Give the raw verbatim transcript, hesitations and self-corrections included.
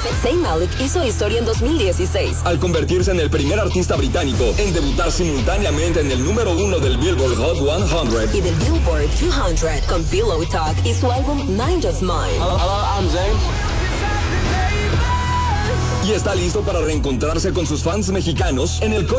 Zayn Malik hizo historia en dos mil dieciséis al convertirse en el primer artista británico en debutar simultáneamente en el número uno del Billboard Hot cien y del Billboard doscientos con Pillow Talk y su álbum Nine Just Mine. Hello, hello, I'm Zayn. y está listo para reencontrarse con sus fans mexicanos en el